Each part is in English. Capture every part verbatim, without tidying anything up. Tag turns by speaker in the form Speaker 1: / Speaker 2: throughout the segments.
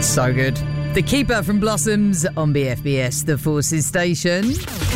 Speaker 1: So good. The Keeper from Blossoms on B F B S, the Forces station.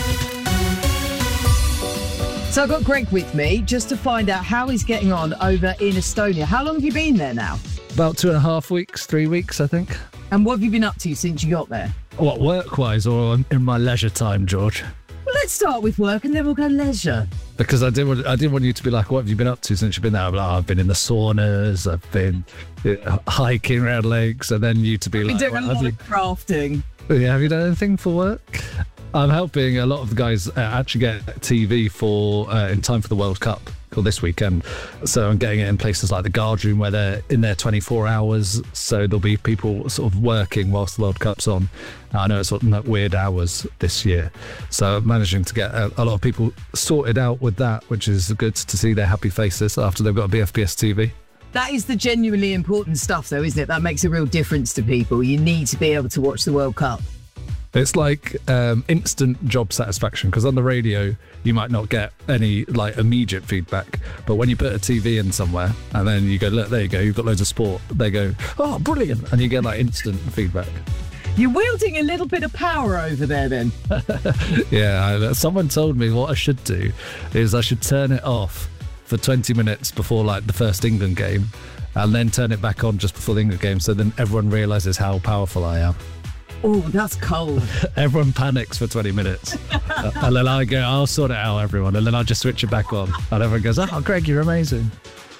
Speaker 1: So I've got Greg with me just to find out how he's getting on over in Estonia. How long have you been there now?
Speaker 2: About two and a half weeks, three weeks, I think.
Speaker 1: And what have you been up to since you got there?
Speaker 2: What, work-wise or in my leisure time, George?
Speaker 1: Well, let's start with work and then we'll go leisure.
Speaker 2: Because I didn't, want, I didn't want you to be like, what have you been up to since you've been there? I'm like, oh, I've been in the saunas, I've been uh, hiking around lakes, and then you to be
Speaker 1: I've
Speaker 2: like...
Speaker 1: been doing a lot
Speaker 2: you,
Speaker 1: of crafting.
Speaker 2: Yeah, have you done anything for work? I'm helping a lot of the guys uh, actually get T V for uh, in time for the World Cup, or this weekend. So I'm getting it in places like the guard room where they're in there twenty-four hours. So there'll be people sort of working whilst the World Cup's on. I know it's sort of weird hours this year. So I'm managing to get a, a lot of people sorted out with that, which is good to see their happy faces after they've got a B F B S T V.
Speaker 1: That is the genuinely important stuff, though, isn't it? That makes a real difference to people. You need to be able to watch the World Cup.
Speaker 2: It's like um, instant job satisfaction, because on the radio you might not get any like immediate feedback, but when you put a T V in somewhere and then you go, look, there you go, you've got loads of sport, they go, oh, brilliant, and you get like instant feedback.
Speaker 1: You're wielding a little bit of power over there then.
Speaker 2: Yeah, I, someone told me what I should do is I should turn it off for twenty minutes before like the first England game and then turn it back on just before the England game, so then everyone realises how powerful I am.
Speaker 1: Oh, that's cold.
Speaker 2: Everyone panics for twenty minutes. uh, and then I go, I'll sort it out, everyone. And then I'll just switch it back on. And everyone goes, oh, Greg, you're amazing.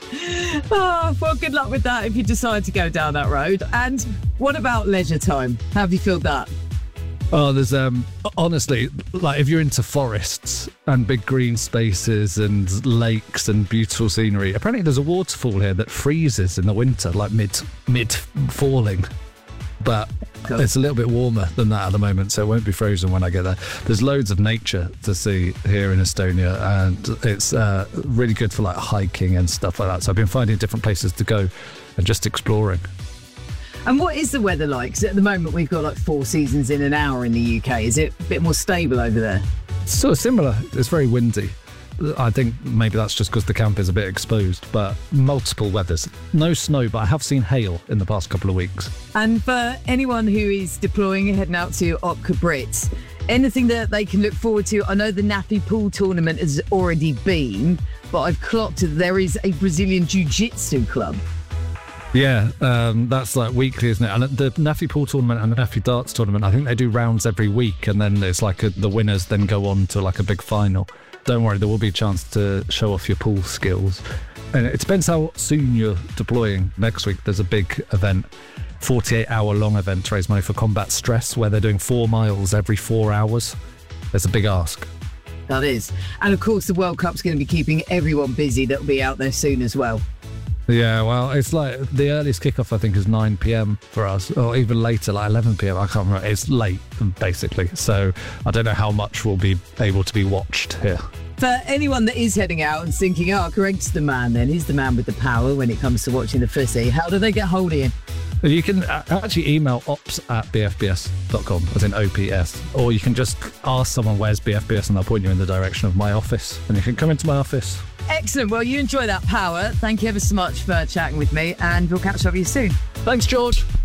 Speaker 1: Oh, well, good luck with that if you decide to go down that road. And what about leisure time? How have you filled that?
Speaker 2: Oh, there's, um, honestly, like if you're into forests and big green spaces and lakes and beautiful scenery, apparently there's a waterfall here that freezes in the winter, like mid, mid falling. But cool. It's a little bit warmer than that at the moment, so it won't be frozen when I get there. There's loads of nature to see here in Estonia, and it's uh, really good for like hiking and stuff like that. So I've been finding different places to go and just exploring.
Speaker 1: And what is the weather like? 'Cause at the moment we've got like four seasons in an hour in the U K. Is it a bit more stable over there?
Speaker 2: It's sort of similar. It's very windy. I think maybe that's just because the camp is a bit exposed, but multiple weathers. No snow, but I have seen hail in the past couple of weeks.
Speaker 1: And for anyone who is deploying and heading out to Otka Brits, anything that they can look forward to? I know the Nafi Pool tournament has already been, but I've clocked that there is a Brazilian Jiu-Jitsu club.
Speaker 2: Yeah, um, that's like weekly, isn't it? And the Nafi Pool tournament and the Nafi Darts tournament, I think they do rounds every week, and then it's like a, the winners then go on to like a big final. Don't worry, there will be a chance to show off your pool skills. And it depends how soon you're deploying. Next week, there's a big event, forty-eight hour long event to raise money for combat stress, where they're doing four miles every four hours. There's a big ask.
Speaker 1: That is. And of course, the World Cup's going to be keeping everyone busy. That'll be out there soon as well.
Speaker 2: Yeah, well, it's like the earliest kickoff, I think, is nine p.m. for us, or even later, like eleven p.m. I can't remember. It's late, basically. So I don't know how much will be able to be watched here.
Speaker 1: For anyone that is heading out and thinking, oh, Greg's the man then, he's the man with the power when it comes to watching the footy, how do they get hold of you?
Speaker 2: You can actually email ops at b f b s dot com, as in O P S, or you can just ask someone where's B F B S and they'll point you in the direction of my office, and you can come into my office.
Speaker 1: Excellent. Well, you enjoy that power. Thank you ever so much for chatting with me, and we'll catch up with you soon.
Speaker 2: Thanks, George.